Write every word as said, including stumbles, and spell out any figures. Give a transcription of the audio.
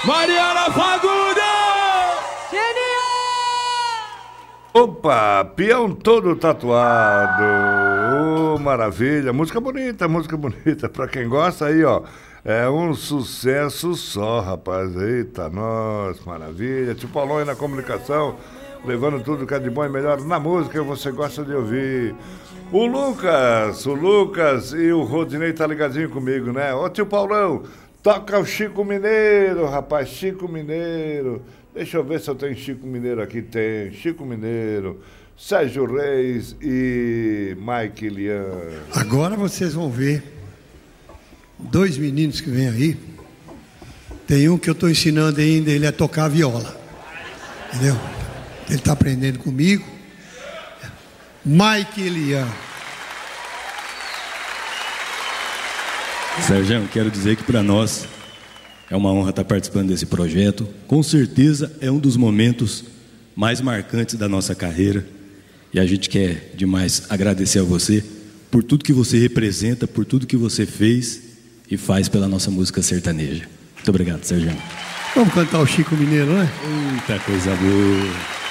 Mariana Fagundes! Opa, peão todo tatuado. Oh, maravilha. Música bonita, música bonita. Pra quem gosta aí, ó. É um sucesso só, rapaz. Eita, nós, maravilha. Tio Paulão aí na comunicação, levando tudo que é de bom e melhor na música que você gosta de ouvir. O Lucas, o Lucas e o Rodinei tá ligadinho comigo, né? Ô, tio Paulão, toca o Chico Mineiro, rapaz, Chico Mineiro. Deixa eu ver se eu tenho Chico Mineiro aqui. Tem Chico Mineiro, Sérgio Reis e Mike Lian. Agora vocês vão ver dois meninos que vêm aí. Tem um que eu estou ensinando ainda, ele a tocar viola. Entendeu? Ele está aprendendo comigo. Mike Lian. Sérgio, quero dizer que para nós é uma honra estar participando desse projeto. Com certeza é um dos momentos mais marcantes da nossa carreira. E a gente quer demais agradecer a você por tudo que você representa, por tudo que você fez e faz pela nossa música sertaneja. Muito obrigado, Sérgio. Vamos cantar o Chico Mineiro, né? Muita coisa boa.